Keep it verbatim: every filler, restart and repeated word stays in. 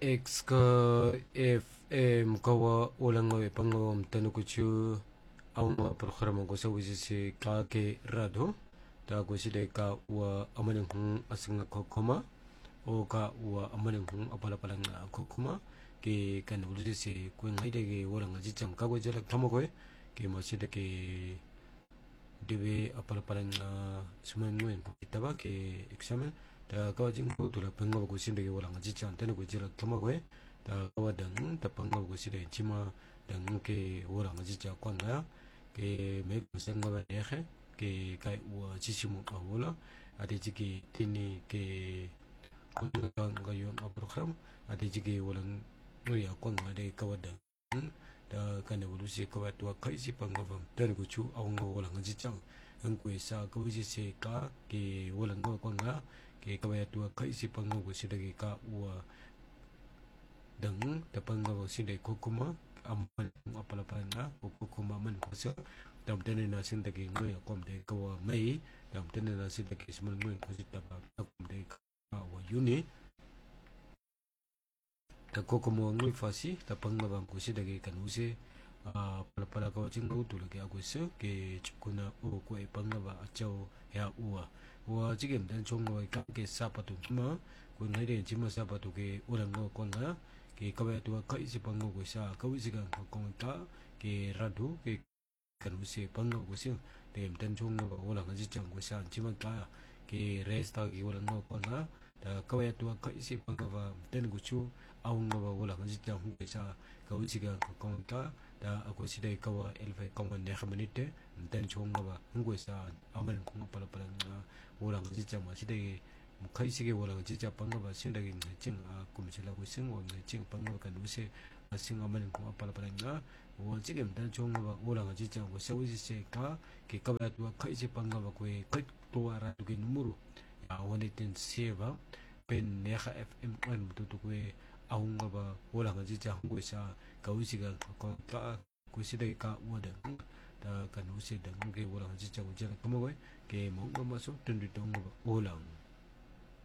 X ka F M kawa ulang ngawe pangawam tanukuchu aunga programa ko sa wisi si kake rado ta ko si de ka wa amaning hung asinga kokoma o ka wa amaning hung apala pala nga kokoma ke kan wisi si kuin ngai de ke wala nga jichang ka ko jala tamagoy ke masi de ke dewe apala pala nga suman nguen itaba ke examen ta kawa jing ko tula pengaw ko sinde ke wala nga jichang tanu ko jala tamagoy ta kawa dang ta pengaw ko sinde chima dang ke wala nga jichang kwa nga ke me kusang nga nehe ke kai wa chisimu ka wala ade jiki tini ke kunga nga yon a program ade jiki wala nguya kwa nga de kawa dang da kana wulu si kawa tua kai si pangavam dan ku chu awang wala nga jichang ang ku sa ka wisi se ka ke wala nga kwa nga ke kawa tua kai si pangav ku si dagi ka wa dang da pangav si dai kokuma amal apala pa nga kokuma man ko sa dam tene na sin dagi ngoy kom de kawa mai dam tene na sin dagi small ngoy ko si taba kom de ka wa yuni ta kokuma ngoy fasi ta pangav ko si dagi kanuse a pala pala ka ching ko tu lagi aku se ke chukuna o ko e pangav a chau ya uwa wa jigem dan chong ngoi ka ke sapatu ma ko ngai de chima sapatu ke urang ngo ko nga ke kawa tu ka isi pangav ko sa ka isi ga ko ta ke radu ke kan usi pangav ko se dem dan chong ngo wala nga ji chang ko sa chima ka ke resta ke urang ngo ko nga ta kawa tu ka isi pangav dan ko chu awang ngo wala nga ji chang ko sa ka isi ga ko ta da ako si dai kawa elfe kawa ne khamanite dan chong ngo ngo sa amal ko pala pala nga wala nga ji chang ma si dai kai si ke wala nga ji chang pangav sin dai ching a kum chila ko sing wo nga ching pangav kan use sing amal ko pala pala nga wo jigem dan chong ngo wala nga ji chang ko sa wisi se ka ke kawa tu kai si pangav ko e kai to ara tu ke numero ya wani tin seva pen ne kha fm an tu tu ko awang ba wala nga ji chang ko sa ka wisi ga ko ta ko si dai ka wo da da kan use da ke wala nga ji chang ko jala kamo ke mo ma so tun du tong wala